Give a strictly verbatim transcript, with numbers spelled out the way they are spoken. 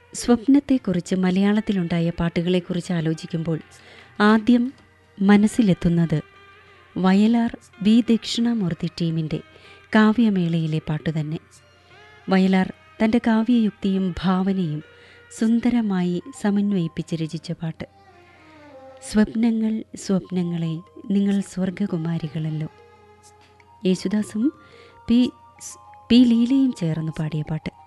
സ്വപ്നത്തെക്കുറിച്ച് മലയാളത്തിലുണ്ടായ പാട്ടുകളെക്കുറിച്ച് ആലോചിക്കുമ്പോൾ ആദ്യം മനസ്സിലെത്തുന്നത് വയലാർ വി ദക്ഷിണാമൂർത്തി ടീമിൻ്റെ കാവ്യമേളയിലെ പാട്ടുതന്നെ. വയലാർ തൻ്റെ കാവ്യയുക്തിയും ഭാവനയും സുന്ദരമായി സമന്വയിപ്പിച്ച് രചിച്ച പാട്ട്. സ്വപ്നങ്ങൾ സ്വപ്നങ്ങളെ നിങ്ങൾ സ്വർഗകുമാരികളല്ലോ. യേശുദാസും പി പി ലീലയും ചേർന്ന് പാടിയ പാട്ട്.